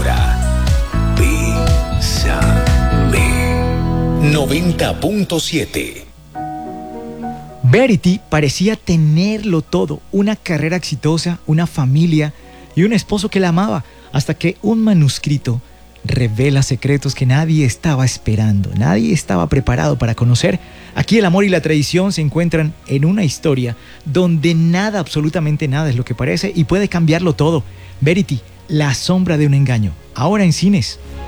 ahora, Bésame 90.7. Verity parecía tenerlo todo, una carrera exitosa, una familia y un esposo que la amaba, hasta que un manuscrito revela secretos que nadie estaba esperando, nadie estaba preparado para conocer. Aquí el amor y la traición se encuentran en una historia donde nada, absolutamente nada es lo que parece y puede cambiarlo todo. Verity, la sombra de un engaño, ahora en cines.